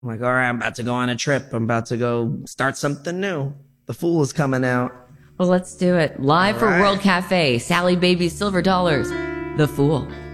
I'm like, all right, I'm about to go on a trip. I'm about to go start something new. The Fool is coming out. Well, let's do it. Live All for right. World Cafe, Sally Baby Silver Dollars, The Fool.